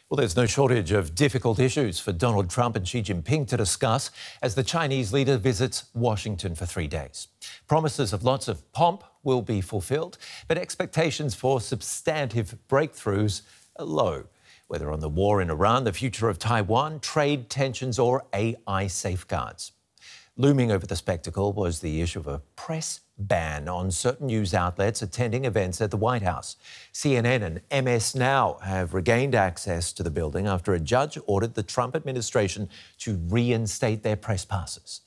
Well, there's no shortage of difficult issues for Donald Trump and Xi Jinping to discuss as the Chinese leader visits Washington for 3 days. Promises of lots of pomp will be fulfilled, but expectations for substantive breakthroughs are low, whether on the war in Iran, the future of Taiwan, trade tensions or AI safeguards. Looming over the spectacle was the issue of a press ban on certain news outlets attending events at the White House. CNN and MS Now have regained access to the building after a judge ordered the Trump administration to reinstate their press passes.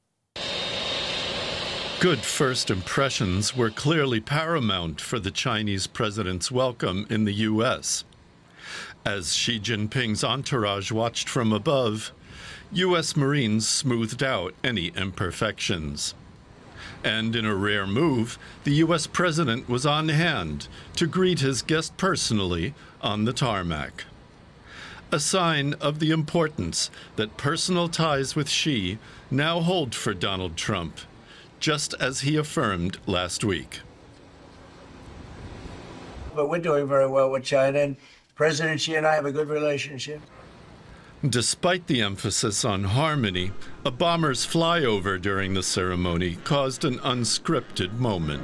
Good first impressions were clearly paramount for the Chinese president's welcome in the U.S. As Xi Jinping's entourage watched from above, U.S. Marines smoothed out any imperfections. And in a rare move, the U.S. president was on hand to greet his guest personally on the tarmac. A sign of the importance that personal ties with Xi now hold for Donald Trump, just as he affirmed last week. But we're doing very well with China, and President Xi and I have a good relationship. Despite the emphasis on harmony, a bomber's flyover during the ceremony caused an unscripted moment.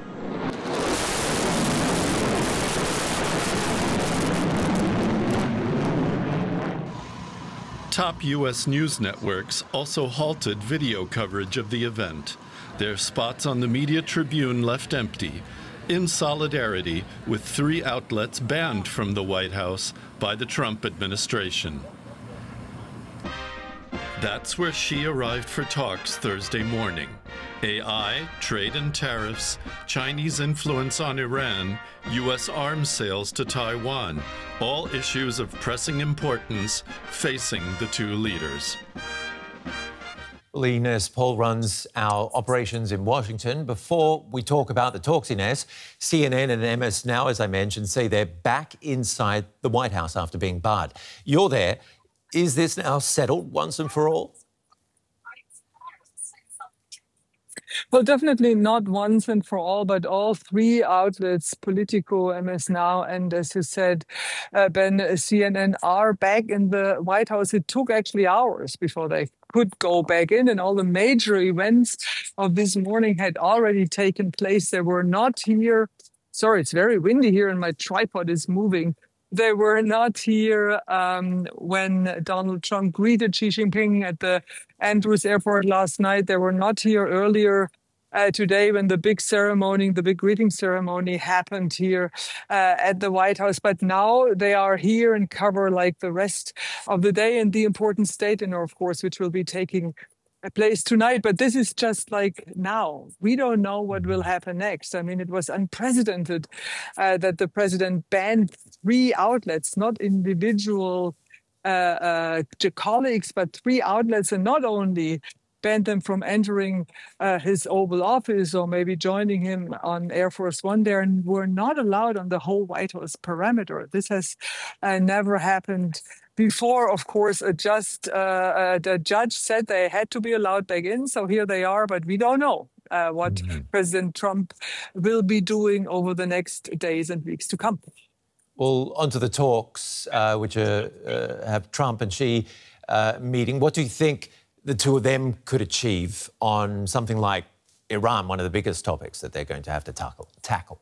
Top U.S. news networks also halted video coverage of the event. Their spots on the media tribune left empty, in solidarity with 3 outlets banned from the White House by the Trump administration. That's where Xi arrived for talks Thursday morning. AI, trade and tariffs, Chinese influence on Iran, U.S. arms sales to Taiwan, all issues of pressing importance facing the 2 leaders. Ines Paul runs our operations in Washington. Before we talk about the talks, Ines, CNN and MS Now, as I mentioned, say they're back inside the White House after being barred. You're there. Is this now settled once and for all? Well, definitely not once and for all, but all 3 outlets, Politico, MS Now, and as you said, Ben, CNN, are back in the White House. It took actually hours before they could go back in, and all the major events of this morning had already taken place. They were not here. Sorry, it's very windy here and my tripod is moving. They were not here when Donald Trump greeted Xi Jinping at the Andrews Airport last night. They were not here earlier today when the big ceremony, the big greeting ceremony happened here at the White House. But now they are here and cover like the rest of the day and the important state dinner, of course, which will be taking place tonight. But this is just like now. We don't know what will happen next. I mean, it was unprecedented that the president banned 3 outlets, not individual colleagues, but 3 outlets, and not only banned them from entering his Oval Office or maybe joining him on Air Force One there, and were not allowed on the whole White House perimeter. This has never happened before. Of course, the judge said they had to be allowed back in, so here they are, but we don't know what President Trump will be doing over the next days and weeks to come. Well, onto the talks, which have Trump and Xi meeting. What do you think the 2 of them could achieve on something like Iran, one of the biggest topics that they're going to have to tackle?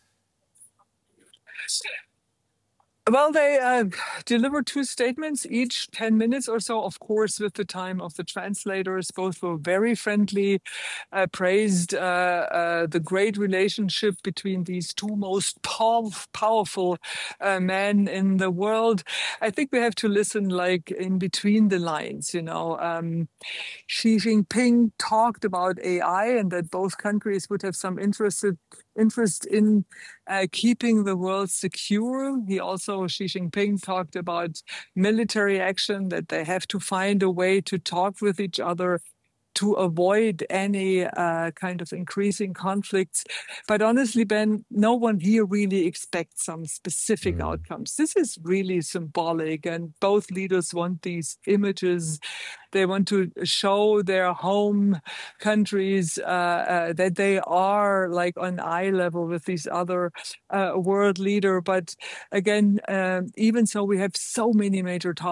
Well, they delivered 2 statements, each 10 minutes or so, of course, with the time of the translators. Both were very friendly, praised the great relationship between these 2 most powerful men in the world. I think we have to listen like in between the lines, you know. Xi Jinping talked about AI and that both countries would have some interest in keeping the world secure. Xi Jinping talked about military action, that they have to find a way to talk with each other to avoid any kind of increasing conflicts. But honestly, Ben, no one here really expects some specific outcomes. This is really symbolic, and both leaders want these images. They want to show their home countries that they are like on eye level with these other world leader. But again, even so, we have so many major topics